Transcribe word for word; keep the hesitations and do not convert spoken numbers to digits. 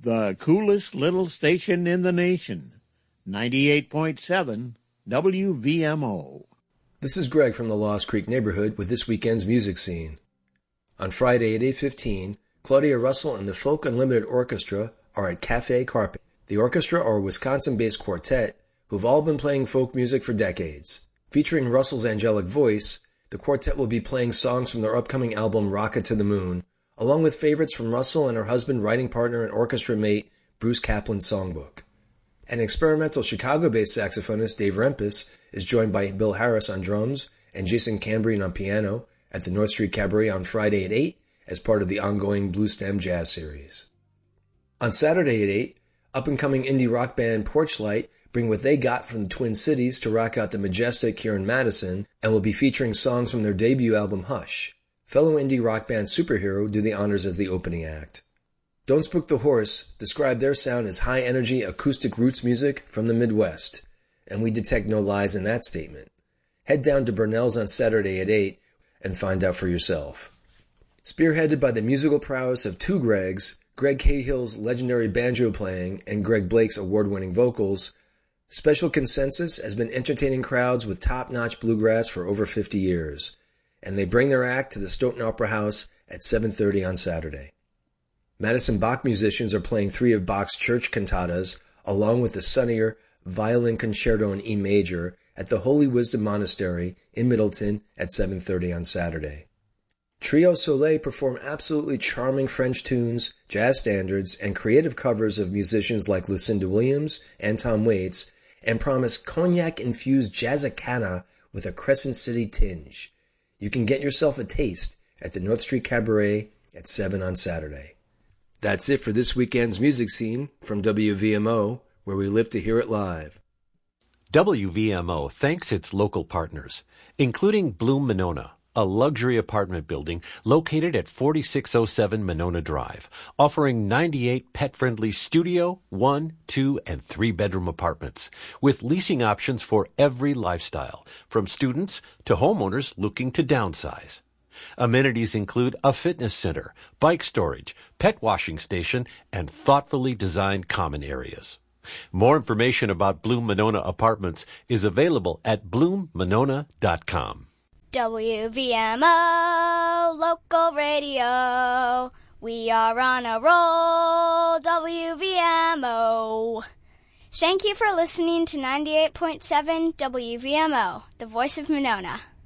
the coolest little station in the nation, ninety-eight point seven W V M O. This is Greg from the Lost Creek neighborhood with this weekend's music scene. On Friday at eight fifteen, Claudia Russell and the Folk Unlimited Orchestra are at Cafe Carpet. The orchestra are a Wisconsin-based quartet who've all been playing folk music for decades. Featuring Russell's angelic voice, the quartet will be playing songs from their upcoming album Rocket to the Moon, along with favorites from Russell and her husband, writing partner and orchestra mate Bruce Kaplan's songbook. An experimental Chicago-based saxophonist, Dave Rempis, is joined by Bill Harris on drums and Jason Cambrian on piano at the North Street Cabaret on Friday at eight as part of the ongoing Blue Stem Jazz Series. On Saturday at eight, up-and-coming indie rock band Porchlight bring what they got from the Twin Cities to rock out the majestic here in Madison and will be featuring songs from their debut album Hush. Fellow indie rock band Superhero do the honors as the opening act. Don't Spook the Horse describe their sound as high-energy acoustic roots music from the Midwest, and we detect no lies in that statement. Head down to Burnell's on Saturday at eight and find out for yourself. Spearheaded by the musical prowess of two Gregs, Greg Cahill's legendary banjo playing and Greg Blake's award-winning vocals, Special Consensus has been entertaining crowds with top-notch bluegrass for over fifty years. And they bring their act to the Stoughton Opera House at seven thirty on Saturday. Madison Bach musicians are playing three of Bach's church cantatas, along with the sunnier Violin Concerto in E major at the Holy Wisdom Monastery in Middleton at seven thirty on Saturday. Trio Soleil perform absolutely charming French tunes, jazz standards, and creative covers of musicians like Lucinda Williams and Tom Waits, and promise cognac-infused jazzicana with a Crescent City tinge. You can get yourself a taste at the North Street Cabaret at seven on Saturday. That's it for this weekend's music scene from W V M O, where we live to hear it live. W V M O thanks its local partners, including Bloom Monona, a luxury apartment building located at forty-six oh seven Monona Drive, offering ninety-eight pet-friendly studio, one, two, and three-bedroom apartments, with leasing options for every lifestyle, from students to homeowners looking to downsize. Amenities include a fitness center, bike storage, pet washing station, and thoughtfully designed common areas. More information about Bloom Monona Apartments is available at bloom monona dot com. W V M O, local radio. We are on a roll, W V M O. Thank you for listening to ninety-eight point seven W V M O, the voice of Monona.